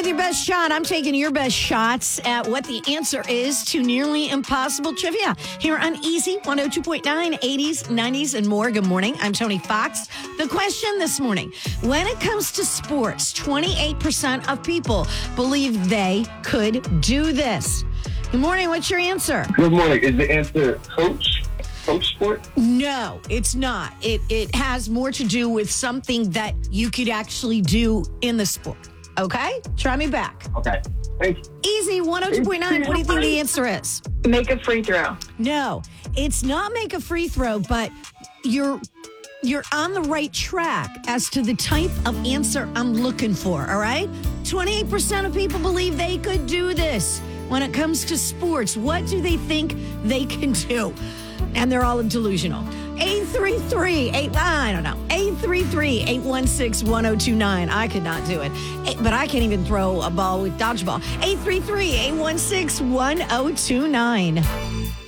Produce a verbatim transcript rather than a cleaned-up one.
your best shot. I'm taking your best shots at what the answer is to nearly impossible trivia here on Easy one oh two point nine, eighties, nineties, and more. Good morning. I'm Tony Fox. The question this morning, when it comes to sports, twenty-eight percent of people believe they could do this. Good morning. What's your answer? Good morning. Is the answer coach? Coach sport? No, it's not. It it has more to do with something that you could actually do in the sport. Okay? Try me back. Okay. Thank you. Easy one oh two point nine. What do you think the answer is? Make a free throw. No, it's not make a free throw, but you're you're on the right track as to the type of answer I'm looking for, all right? twenty-eight percent of people believe they could do this. When it comes to sports, what do they think they can do? And they're all delusional. eight three three, eight, I don't know, eight three three, eight one six, one oh two nine. I could not do it, but I can't even throw a ball with dodgeball. eight three three, eight one six, one oh two nine.